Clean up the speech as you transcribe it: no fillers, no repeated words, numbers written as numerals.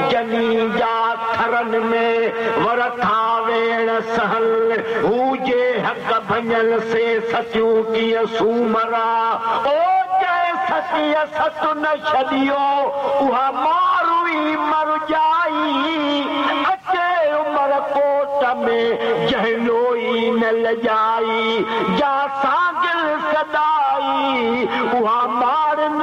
जनी जा थरन में वरथा वेण सहल हुजे हक भञल से सचियूं कीअं सूमरा ओ जंहिं सतीअ सत न छॾियो उहा मारू ई मर जाई अचे उमर कोट में जंहिं लोई न लॼाई जा सागिल सदाई उहा मार